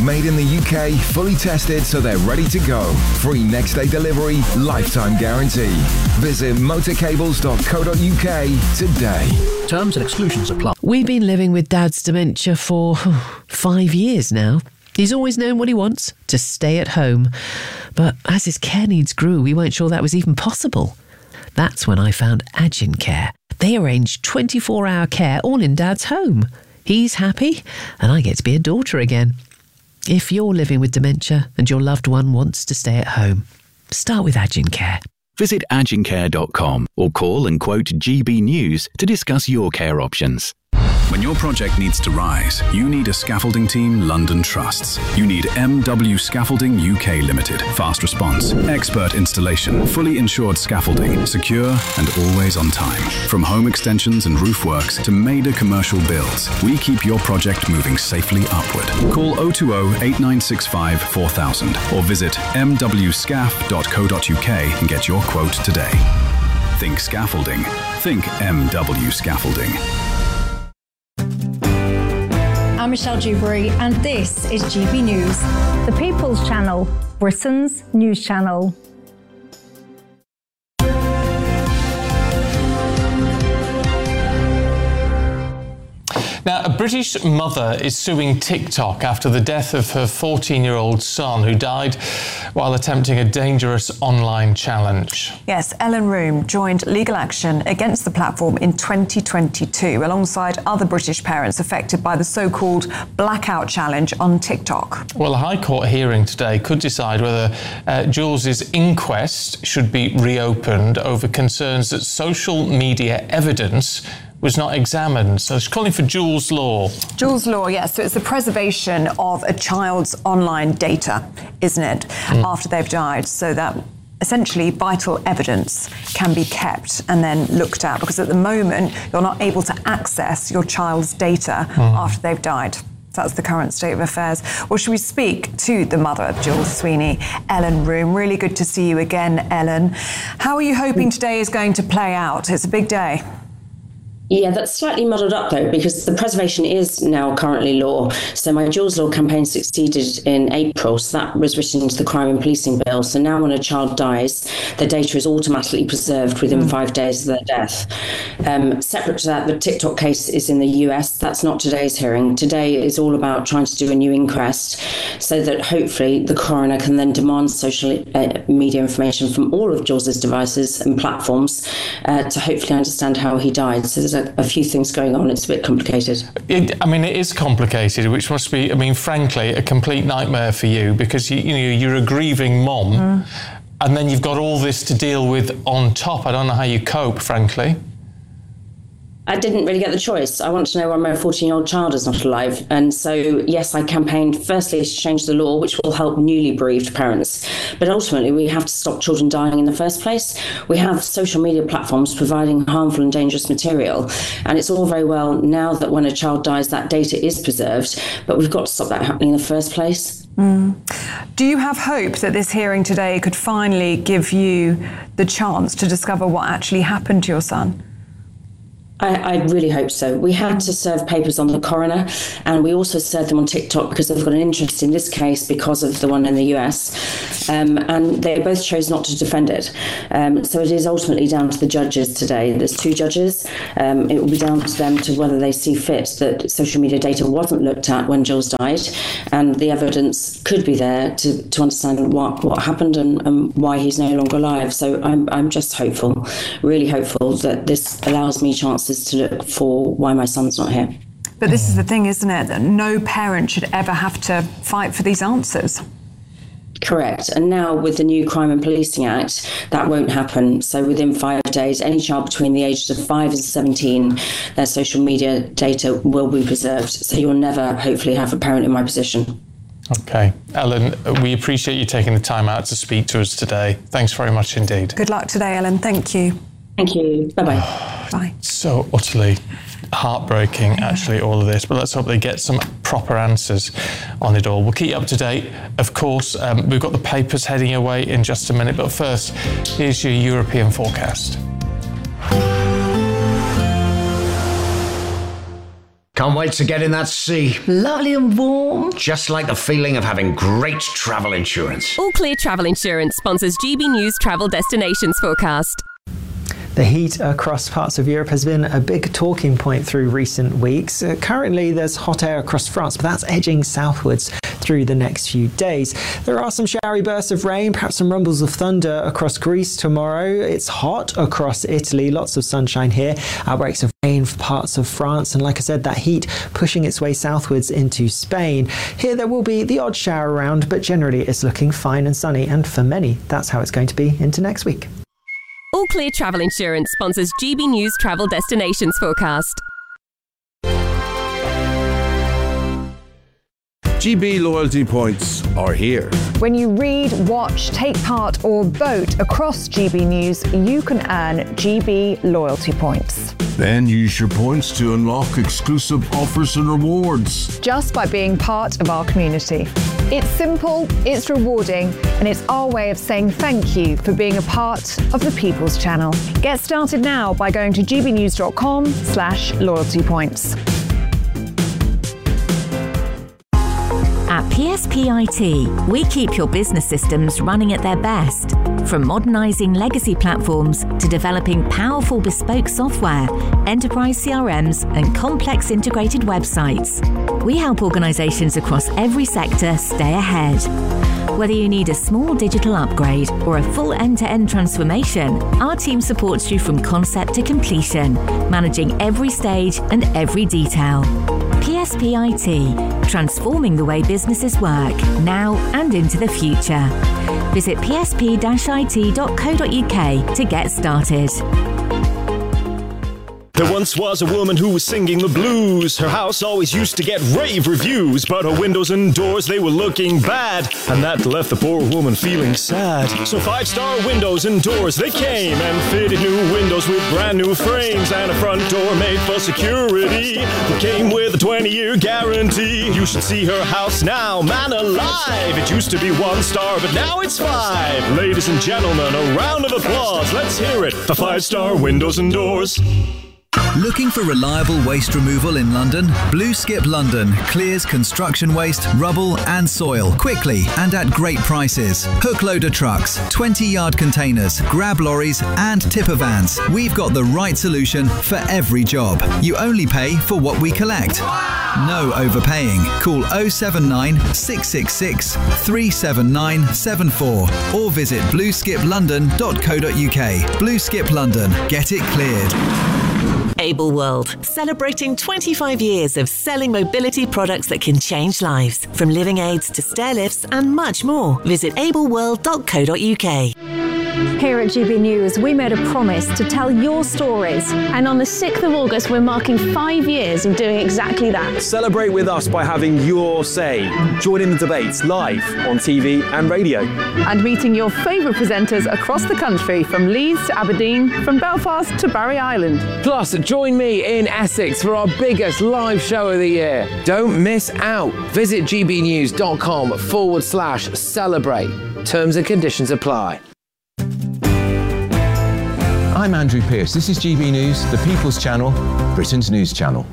Made in the UK, fully tested so they're ready to go. Free next day delivery, lifetime guarantee. Visit motorcables.co.uk today. Terms and exclusions apply. We've been living with Dad's dementia for 5 years now. He's always known what he wants, to stay at home. But as his care needs grew, we weren't sure that was even possible. That's when I found Agin Care. They arrange 24-hour care all in Dad's home. He's happy, and I get to be a daughter again. If you're living with dementia and your loved one wants to stay at home, start with Agin Care. Visit agincare.com or call and quote GB News to discuss your care options. When your project needs to rise, you need a scaffolding team London trusts. You need MW Scaffolding UK Limited. Fast response, expert installation, fully insured scaffolding, secure and always on time. From home extensions and roof works to major commercial builds, we keep your project moving safely upward. Call 020 8965 4000 or visit mwscaf.co.uk and get your quote today. Think scaffolding. Think MW Scaffolding. I'm Michelle Dewberry and this is GB News. The People's Channel, Britain's news channel. Now, a British mother is suing TikTok after the death of her 14-year-old son, who died while attempting a dangerous online challenge. Yes, Ellen Room joined legal action against the platform in 2022, alongside other British parents affected by the so-called blackout challenge on TikTok. Well, a High Court hearing today could decide whether Jules's inquest should be reopened over concerns that social media evidence was not examined. So she's calling for Jules Law. Jules Law, yes. So it's the preservation of a child's online data, isn't it, after they've died, so that essentially vital evidence can be kept and then looked at, because at the moment you're not able to access your child's data after they've died. That's the current state of affairs. Well, should we speak to the mother of Jules Sweeney, Ellen Room? Really good to see you again, Ellen. How are you hoping today is going to play out? It's a big day. Yeah, that's slightly muddled up, though, because the preservation is now currently law. So my Jules Law campaign succeeded in April, so that was written into the Crime and Policing Bill. So now when a child dies, the data is automatically preserved within 5 days of their death. Separate to that, the TikTok case is in the US. That's not today's hearing. Today is all about trying to do a new inquest so that hopefully the coroner can then demand social media information from all of Jules's devices and platforms to hopefully understand how he died. So there's a few things going on. It's a bit complicated. It is complicated, which must be, frankly, a complete nightmare for you, because you're a grieving mom, and then you've got all this to deal with on top. I don't know how you cope, frankly. I didn't really get the choice. I want to know why my 14-year-old child is not alive. And so, yes, I campaigned firstly to change the law, which will help newly bereaved parents. But ultimately, we have to stop children dying in the first place. We have social media platforms providing harmful and dangerous material. And it's all very well now that when a child dies, that data is preserved. But we've got to stop that happening in the first place. Do you have hope that this hearing today could finally give you the chance to discover what actually happened to your son? I really hope so. We had to serve papers on the coroner, and we also served them on TikTok because they've got an interest in this case because of the one in the US, and they both chose not to defend it. So it is ultimately down to the judges today. There's 2 judges. It will be down to them to whether they see fit that social media data wasn't looked at when Jules died, and the evidence could be there to understand what happened and why he's no longer alive. So I'm just hopeful, really hopeful, that this allows me chances to look for why my son's not here. But this is the thing, isn't it? That no parent should ever have to fight for these answers. Correct. And now with the new Crime and Policing Act, that won't happen. So within 5 days, any child between the ages of 5 and 17, their social media data will be preserved. So you'll never, hopefully, have a parent in my position. Okay. Ellen, we appreciate you taking the time out to speak to us today. Thanks very much indeed. Good luck today, Ellen. Thank you. Thank you. Bye-bye. Bye. So utterly heartbreaking, actually, all of this, but let's hope they get some proper answers on it all. We'll keep you up to date. Of course, we've got the papers heading away in just a minute, but first, here's your European forecast. Can't wait to get in that sea. Lovely and warm. Just like the feeling of having great travel insurance. All Clear Travel Insurance sponsors GB News Travel Destinations Forecast. The heat across parts of Europe has been a big talking point through recent weeks. Currently, there's hot air across France, but that's edging southwards through the next few days. There are some showery bursts of rain, perhaps some rumbles of thunder across Greece tomorrow. It's hot across Italy, lots of sunshine here. Outbreaks of rain for parts of France, and like I said, that heat pushing its way southwards into Spain. Here there will be the odd shower around, but generally it's looking fine and sunny, and for many, that's how it's going to be into next week. All Clear Travel Insurance sponsors GB News Travel Destinations Forecast. GB loyalty points are here. When you read, watch, take part or vote across GB News, you can earn GB loyalty points. Then use your points to unlock exclusive offers and rewards. Just by being part of our community. It's simple, it's rewarding, and it's our way of saying thank you for being a part of the People's Channel. Get started now by going to gbnews.com/loyalty points. At PSP IT, we keep your business systems running at their best. From modernising legacy platforms to developing powerful bespoke software, enterprise CRMs and complex integrated websites, we help organisations across every sector stay ahead. Whether you need a small digital upgrade or a full end-to-end transformation, our team supports you from concept to completion, managing every stage and every detail. PSP IT, transforming the way businesses work, now and into the future. Visit psp-it.co.uk to get started. There once was a woman who was singing the blues. Her house always used to get rave reviews, but her windows and doors, they were looking bad, and that left the poor woman feeling sad. So 5-star windows and doors, they came and fitted new windows with brand new frames and a front door made for security that came with a 20-year guarantee. You should see her house now, man alive. It used to be 1 star, but now it's 5. Ladies and gentlemen, a round of applause. Let's hear it for 5-star windows and doors. Looking for reliable waste removal in London? Blue Skip London clears construction waste, rubble and soil quickly and at great prices. Hook loader trucks, 20-yard containers, grab lorries and tipper vans. We've got the right solution for every job. You only pay for what we collect. No overpaying. Call 079 666 37974 or visit blueskiplondon.co.uk. Blue Skip London. Get it cleared. Able World, celebrating 25 years of selling mobility products that can change lives. From living aids to stair lifts and much more. Visit ableworld.co.uk. Here at GB News, we made a promise to tell your stories. And on the 6th of August, we're marking 5 years of doing exactly that. Celebrate with us by having your say. Join in the debates live on TV and radio. And meeting your favourite presenters across the country, from Leeds to Aberdeen, from Belfast to Barry Island. Plus, join me in Essex for our biggest live show of the year. Don't miss out. Visit gbnews.com/celebrate. Terms and conditions apply. I'm Andrew Pearce. This is GB News, the People's Channel, Britain's news channel.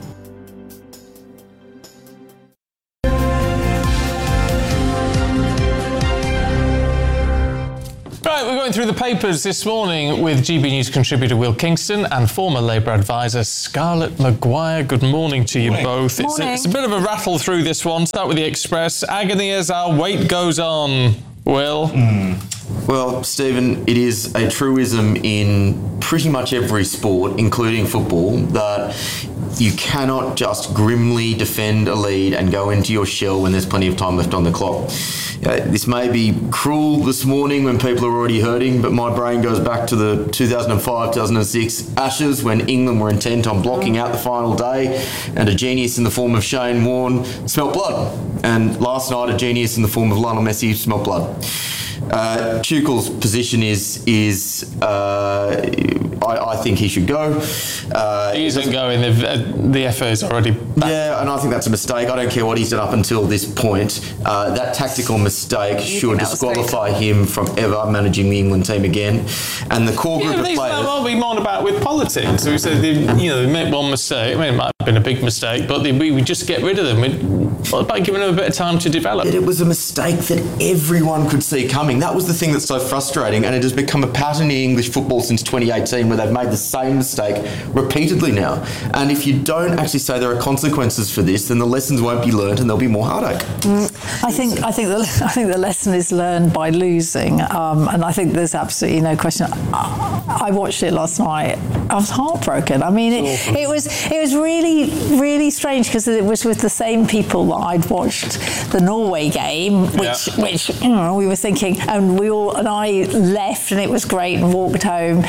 Right, we're going through the papers this morning with GB News contributor Will Kingston and former Labour advisor Scarlett Maguire. Good morning to you both. It's a bit of a rattle through this one. Start with the Express. Agony as our wait goes on. Will? Well, Stephen, it is a truism in pretty much every sport, including football, that you cannot just grimly defend a lead and go into your shell when there's plenty of time left on the clock. This may be cruel this morning when people are already hurting, but my brain goes back to the 2005-2006 Ashes when England were intent on blocking out the final day, and a genius in the form of Shane Warne smelt blood. And last night, a genius in the form of Lionel Messi smelt blood. Tuchel's position is I think he should go. He isn't going. The FA is already back. Yeah, and I think that's a mistake. I don't care what he's done up until this point. That tactical mistake should disqualify him from ever managing the England team again. And the core group of players... That's what we moan about with politics. We said, they make one mistake. I mean, it might have been a big mistake, but we just get rid of them. What about giving them a bit of time to develop? It was a mistake that everyone could see coming. That was the thing that's so frustrating, and it has become a pattern in English football since 2018 where they've made the same mistake repeatedly now. And if you don't actually say there are consequences for this, then the lessons won't be learned and there'll be more heartache. I think the lesson is learned by losing, and I think there's absolutely no question. I watched it last night. I was heartbroken. I mean, it was really, really strange because it was with the same people that I'd watched the Norway game, which we were thinking, and I left, and it was great, and walked home.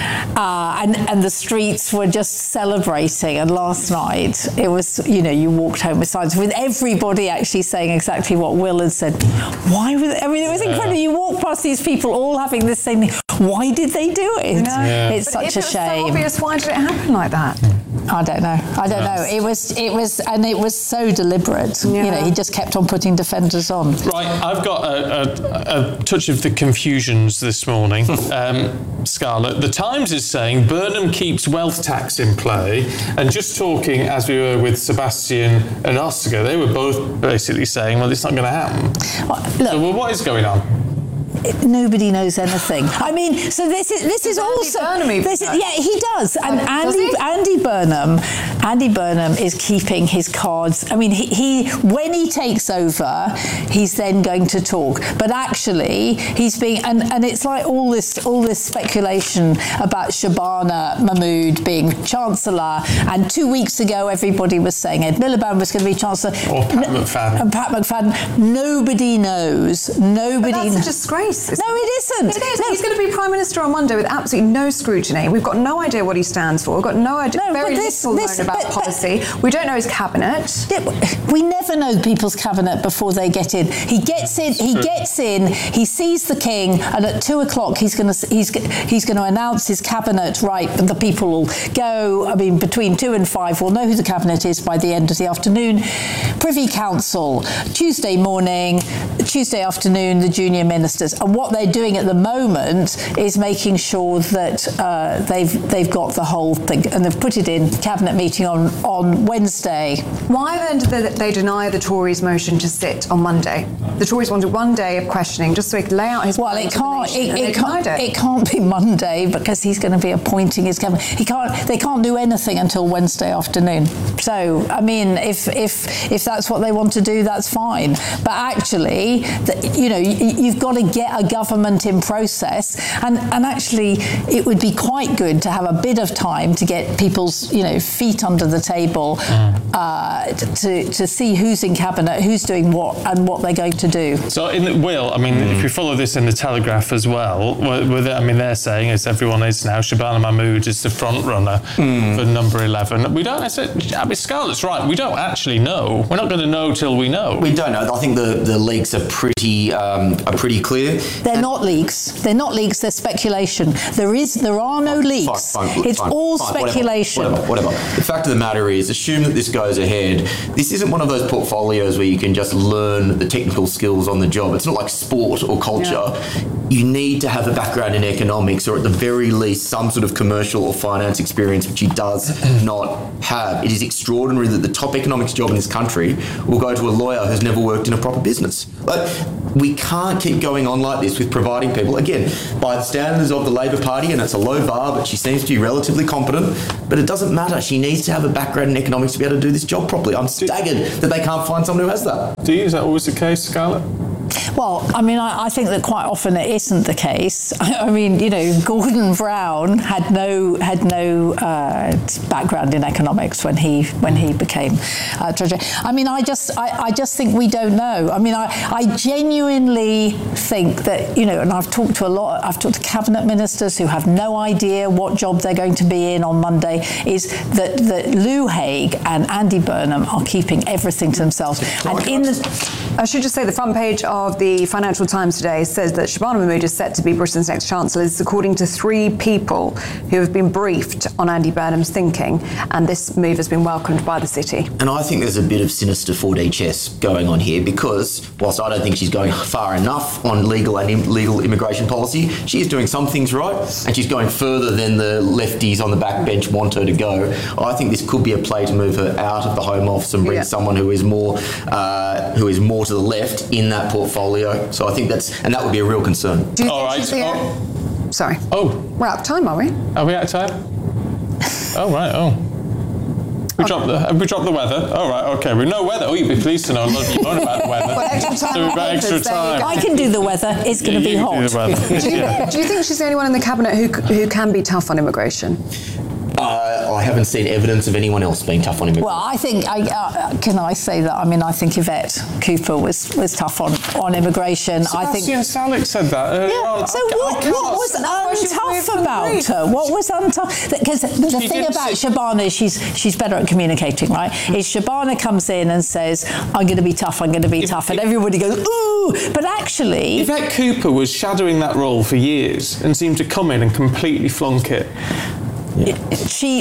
And the streets were just celebrating. And last night, it was, you walked home with signs, with everybody actually saying exactly what Will had said. Why was it? I mean, it was incredible. You walk past these people all having the same thing. Why did they do it? It's such a shame. So obvious, why did it happen like that? I don't know. It was so deliberate. Yeah. He just kept on putting defenders on. Right, I've got a touch of the confusions this morning. Scarlett, the Times is saying Burnham keeps wealth tax in play, and just talking as we were with Sebastian and Oscar, they were both basically saying, well, it's not going to happen. Well, what is going on? Nobody knows anything. I mean, so this is also... he does. And Andy Burnham is keeping his cards. I mean, he when he takes over, he's then going to talk. But actually, he's being... And it's like all this speculation about Shabana Mahmood being Chancellor. And 2 weeks ago, everybody was saying Ed Miliband was going to be Chancellor. Or Pat McFadden. And Pat McFadden. Nobody knows. But that's a disgrace. No, it isn't. It is. No. He's going to be Prime Minister on Monday with absolutely no scrutiny. We've got no idea what he stands for. We've got no idea. Very little known about policy. We don't know his cabinet. We never know people's cabinet before they get in. He gets in. He sees the king, and at 2:00 he's going to announce his cabinet. Right, the people will go. I mean, between 2 and 5, we'll know who the cabinet is by the end of the afternoon. Privy Council Tuesday morning, Tuesday afternoon, the junior ministers. And what they're doing at the moment is making sure that they've got the whole thing, and they've put it in cabinet meeting on Wednesday. Why then did they deny the Tories' motion to sit on Monday? The Tories wanted 1 day of questioning just so he could lay out his. Well, it can't be Monday because he's going to be appointing his cabinet. They can't do anything until Wednesday afternoon. So I mean, if that's what they want to do, that's fine. But actually, you've got to get a government in process, and actually it would be quite good to have a bit of time to get people's feet under the table to see who's in cabinet, who's doing what, and what they're going to do. So if we follow this in the Telegraph as well, they're saying, as everyone is now, Shabana Mahmood is the front runner for number 11. We don't necessarily. Scarlett's right. We don't actually know. We're not going to know till we know. We don't know. I think the leaks are pretty clear. They're not leaks. They're not leaks. They're speculation. There are no leaks. It's all speculation. Whatever. The fact of the matter is, assume that this goes ahead. This isn't one of those portfolios where you can just learn the technical skills on the job. It's not like sport or culture. Yeah. You need to have a background in economics, or at the very least some sort of commercial or finance experience, which he does not have. It is extraordinary that the top economics job in this country will go to a lawyer who's never worked in a proper business. We can't keep going on like this with providing people, again, by the standards of the Labor Party, and it's a low bar, but she seems to be relatively competent. But it doesn't matter. She needs to have a background in economics to be able to do this job properly. I'm staggered that they can't find someone who has that. Is that always the case, Scarlett? Well, I think that quite often it isn't the case. Gordon Brown had no background in economics when he became treasurer. I just think we don't know. I genuinely think that and I've talked to cabinet ministers who have no idea what job they're going to be in on Monday. Is that Lou Haig and Andy Burnham are keeping everything to themselves. And I should just say the front page of of the Financial Times today says that Shabana Mahmood is set to be Britain's next Chancellor. This is according to 3 people who have been briefed on Andy Burnham's thinking, and this move has been welcomed by the city. And I think there's a bit of sinister 4D chess going on here, because whilst I don't think she's going far enough on legal and illegal immigration policy, she is doing some things right, and she's going further than the lefties on the backbench want her to go. I think this could be a play to move her out of the Home Office and bring someone who is more to the left in that portfolio. So I think that would be a real concern. Do you think she's the Sorry. Oh. We're out of time, are we? Are we out of time? Oh, right. Oh. Have we dropped the weather? Oh, right. Okay. We've no weather. Oh, you'd be pleased to know a lot more about the weather. Well, extra time. So we've got extra time. I can do the weather. It's going to be hot. Do you think she's the only one in the cabinet who can be tough on immigration? I haven't seen evidence of anyone else being tough on immigration. Well, I think, can I say that? I mean, I think Yvette Cooper was tough on immigration. Sebastian Salek said that earlier on. So what was untough about her? What was untough? Because the thing about Shabana is she's better at communicating, right? Is Shabana comes in and says, I'm going to be tough, and everybody goes, ooh! But actually... Yvette Cooper was shadowing that role for years and seemed to come in and completely flunk it. She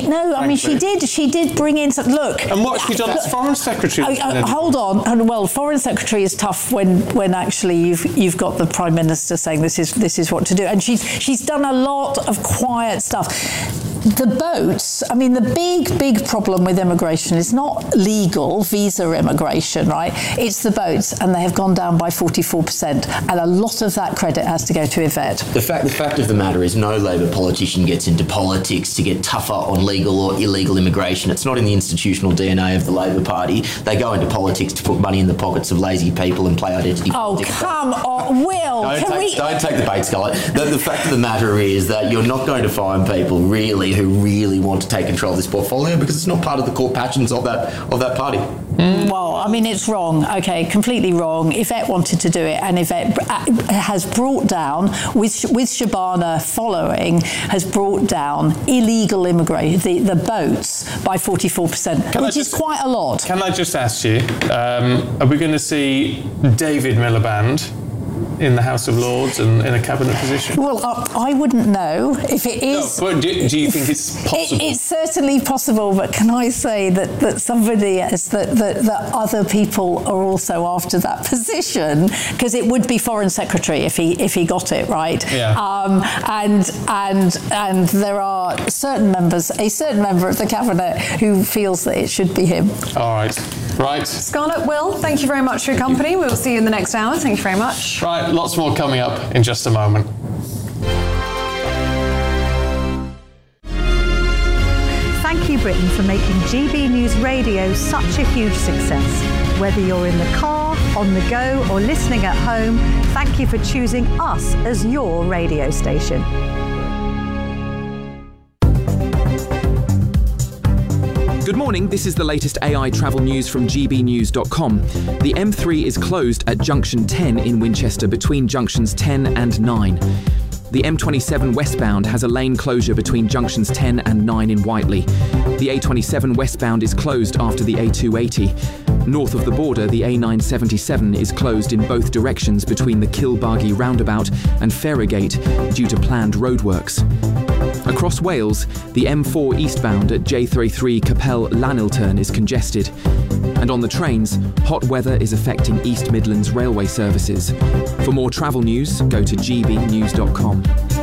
did bring in some, look. And what has she done as Foreign Secretary? Hold on. Well, Foreign Secretary is tough when actually you've got the Prime Minister saying this is what to do, and she's done a lot of quiet stuff. The boats, I mean, the big problem with immigration is not legal visa immigration, right? It's the boats, and they have gone down by 44%, and a lot of that credit has to go to Yvette. The fact of the matter is, no Labor politician gets into politics to get tougher on legal or illegal immigration. It's not in the institutional DNA of the Labor Party. They go into politics to put money in the pockets of lazy people and play identity politics. Oh, come on, Will. Don't take the bait, Scarlett. The fact of the matter is that you're not going to find people who really want to take control of this portfolio, because it's not part of the core passions of that party. Well, I mean, it's wrong. Okay, completely wrong. Yvette wanted to do it, and Yvette has brought down, with Shabana following, has brought down illegal immigration, the boats, by 44%, which is quite a lot. Can I just ask you, are we going to see David Miliband in the House of Lords and in a cabinet position? Well, I wouldn't know if it is. No, but do you think it's possible? It's certainly possible, but can I say that somebody else, that other people are also after that position, because it would be Foreign Secretary if he got it right. Yeah. And there are a certain member of the cabinet who feels that it should be him. All right. Right. Scarlett, Will, thank you very much for your company. We'll see you in the next hour. Thank you very much. Right, lots more coming up in just a moment. Thank you, Britain, for making GB News Radio such a huge success. Whether you're in the car, on the go, or listening at home, thank you for choosing us as your radio station. Good morning, this is the latest AI travel news from gbnews.com. The M3 is closed at junction 10 in Winchester between junctions 10 and 9. The M27 westbound has a lane closure between junctions 10 and 9 in Whiteley. The A27 westbound is closed after the A280. North of the border, the A977 is closed in both directions between the Kilbargy roundabout and Ferrygate due to planned roadworks. Across Wales, the M4 eastbound at J33 Capel Llanilturn is congested. And on the trains, hot weather is affecting East Midlands railway services. For more travel news, go to gbnews.com.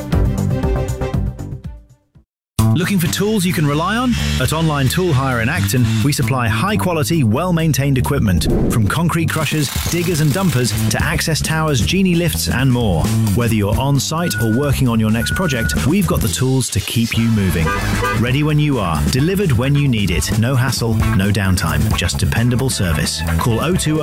Looking for tools you can rely on? At Online Tool Hire in Acton, we supply high-quality, well-maintained equipment, from concrete crushers, diggers and dumpers to access towers, genie lifts and more. Whether you're on-site or working on your next project, we've got the tools to keep you moving. Ready when you are, delivered when you need it. No hassle, no downtime, just dependable service. Call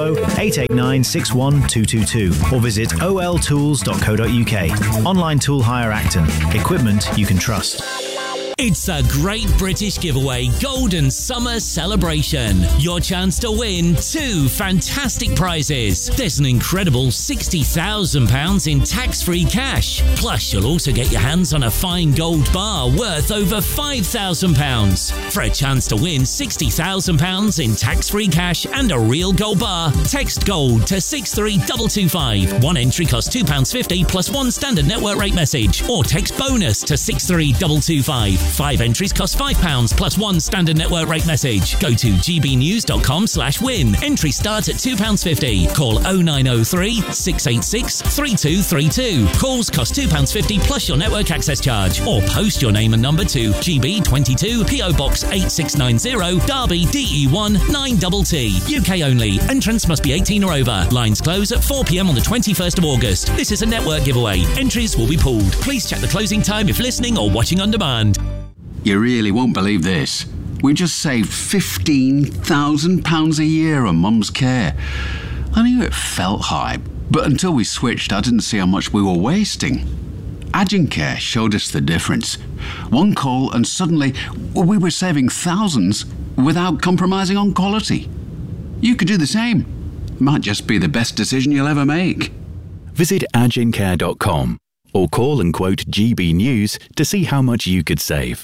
020-889-61222 or visit oltools.co.uk. Online Tool Hire Acton. Equipment you can trust. It's a Great British Giveaway Golden Summer Celebration. Your chance to win 2 fantastic prizes. There's an incredible £60,000 in tax-free cash. Plus, you'll also get your hands on a fine gold bar worth over £5,000. For a chance to win £60,000 in tax-free cash and a real gold bar, text GOLD to 63225. One entry costs £2.50 plus one standard network rate message. Or text BONUS to 63225. 5 entries cost £5 plus one standard network rate message. Go to gbnews.com/win. Entries start at £2.50. Call 0903 686 3232. Calls cost £2.50 plus your network access charge. Or post your name and number to GB22 PO Box 8690 Derby DE1 9TT. UK only. Entrance must be 18 or over. Lines close at 4 p.m. on the 21st of August. This is a network giveaway. Entries will be pulled. Please check the closing time if listening or watching on demand. You really won't believe this. We just saved £15,000 a year on Mum's care. I knew it felt high, but until we switched, I didn't see how much we were wasting. Agencare showed us the difference. One call and suddenly we were saving thousands without compromising on quality. You could do the same. Might just be the best decision you'll ever make. Visit agencare.com or call and quote GB News to see how much you could save.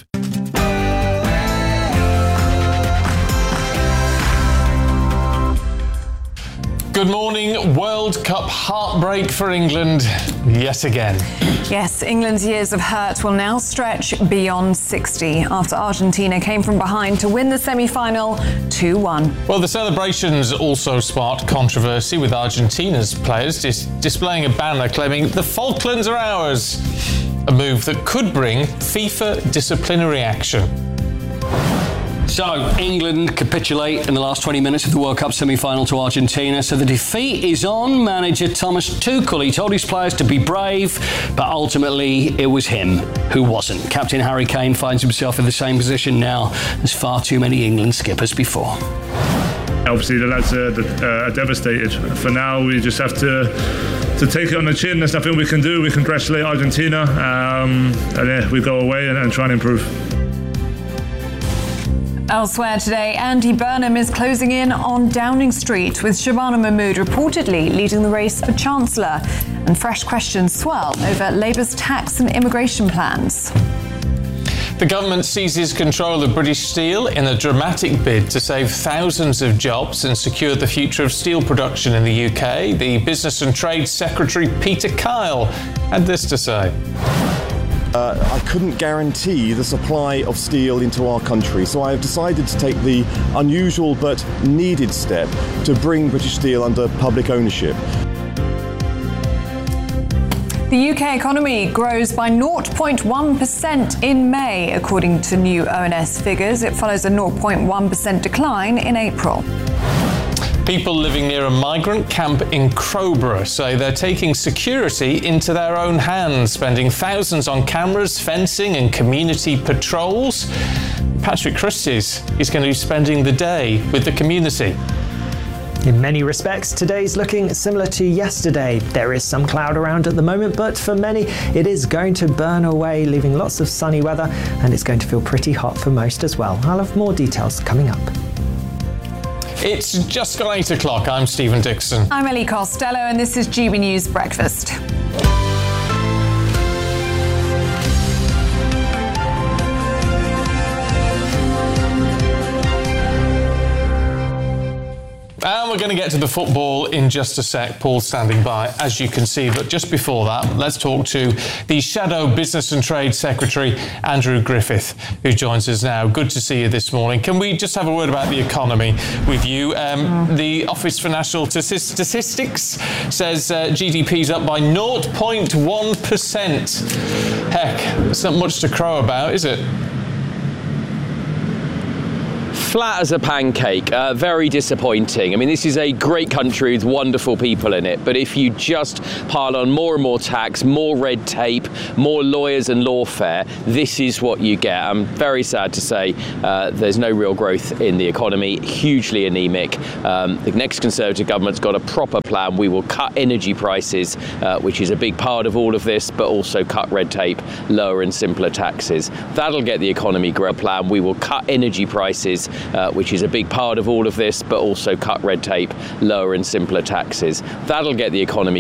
Good morning. World Cup heartbreak for England yet again. Yes, England's years of hurt will now stretch beyond 60 after Argentina came from behind to win the semi-final 2-1. Well, the celebrations also sparked controversy with Argentina's players displaying a banner claiming the Falklands are ours, a move that could bring FIFA disciplinary action. So, England capitulate in the last 20 minutes of the World Cup semi-final to Argentina. So the defeat is on manager Thomas Tuchel. He told his players to be brave, but ultimately it was him who wasn't. Captain Harry Kane finds himself in the same position now as far too many England skippers before. Obviously the lads are devastated. For now, we just have to take it on the chin. There's nothing we can do. We congratulate Argentina, and yeah, we go away and try and improve. Elsewhere today, Andy Burnham is closing in on Downing Street, with Shabana Mahmood reportedly leading the race for Chancellor. And fresh questions swell over Labour's tax and immigration plans. The government seizes control of British Steel in a dramatic bid to save thousands of jobs and secure the future of steel production in the UK. The Business and Trade Secretary Peter Kyle had this to say. I couldn't guarantee the supply of steel into our country, so I have decided to take the unusual but needed step to bring British Steel under public ownership. The UK economy grows by 0.1% in May, according to new ONS figures. It follows a 0.1% decline in April. People living near a migrant camp in Crowborough say they're taking security into their own hands, spending thousands on cameras, fencing and community patrols. Patrick Christys is going to be spending the day with the community. In many respects, today's looking similar to yesterday. There is some cloud around at the moment, but for many, it is going to burn away, leaving lots of sunny weather, and it's going to feel pretty hot for most as well. I'll have more details coming up. It's just gone 8 o'clock. I'm Stephen Dixon. I'm Ellie Costello, and this is GB News Breakfast. And we're going to get to the football in just a sec. Paul's standing by, as you can see. But just before that, let's talk to the Shadow Business and Trade Secretary, Andrew Griffith, who joins us now. Good to see you this morning. Can we just have a word about the economy with you? The Office for National Statistics says GDP's up by 0.1%. Heck, it's not much to crow about, is it? flat as a pancake. Very disappointing. I mean, this is a great country with wonderful people in it, but if you just pile on more and more tax, more red tape, more lawyers and lawfare, this is what you get. I'm very sad to say there's no real growth in the economy, hugely anemic. The next Conservative government's got a proper plan. We will cut energy prices, which is a big part of all of this, but also cut red tape, lower and simpler taxes. That'll get the economy growth plan. We will cut energy prices, which is a big part of all of this, but also cut red tape, lower and simpler taxes. That'll get the economy